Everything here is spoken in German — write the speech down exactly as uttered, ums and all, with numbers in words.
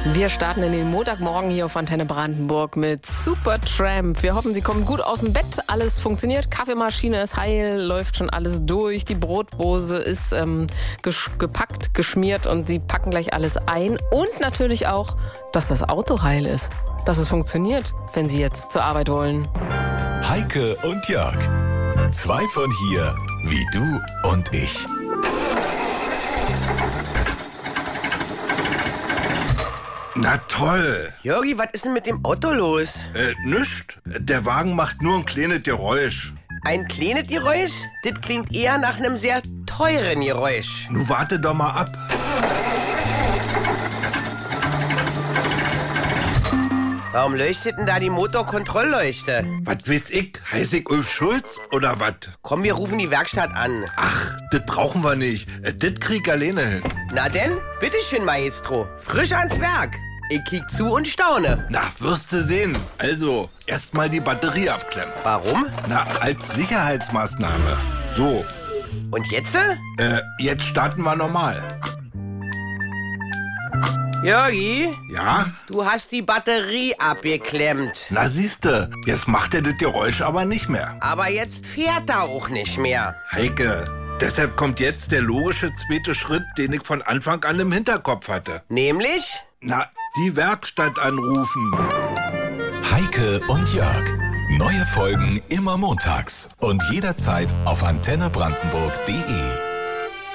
Wir starten in den Montagmorgen hier auf Antenne Brandenburg mit Supertramp. Wir hoffen, Sie kommen gut aus dem Bett, alles funktioniert, Kaffeemaschine ist heil, läuft schon alles durch, die Brotdose ist ähm, ges- gepackt, geschmiert und Sie packen gleich alles ein. Und natürlich auch, dass das Auto heil ist, dass es funktioniert, wenn Sie jetzt zur Arbeit wollen. Heike und Jörg, zwei von hier, wie du und ich. Na toll. Jörgi, was ist denn mit dem Auto los? Äh, nischt. Der Wagen macht nur ein kleines Geräusch. Ein kleines Geräusch? Das klingt eher nach einem sehr teuren Geräusch. Nu warte doch mal ab. Warum leuchtet denn da die Motorkontrollleuchte? Was weiß ich? Heiß ich Ulf Schulz oder was? Komm, wir rufen die Werkstatt an. Ach, das brauchen wir nicht. Äh, das krieg ich alleine hin. Na denn, bitteschön, Maestro. Frisch ans Werk. Ich kiek zu und staune. Na, wirst du sehen. Also, erstmal die Batterie abklemmen. Warum? Na, als Sicherheitsmaßnahme. So, Und jetzt? äh, jetzt starten wir normal. Jörgi, Ja? du hast die Batterie abgeklemmt. Na siehste, jetzt macht er das Geräusch aber nicht mehr. Aber jetzt fährt er auch nicht mehr. Heike, deshalb kommt jetzt der logische zweite Schritt, den ich von Anfang an im Hinterkopf hatte. Nämlich? Na, die Werkstatt anrufen. Heike und Jörg, neue Folgen immer montags und jederzeit auf antenne brandenburg punkt de.